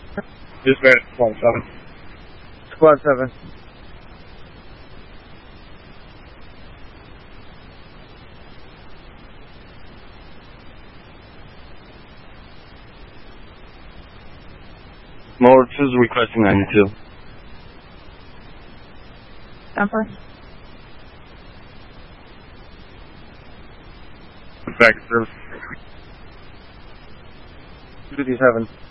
Dispatch, Squad 7. Squad 7. Motor 2 is requesting 92. Jumper. Back to service. 57.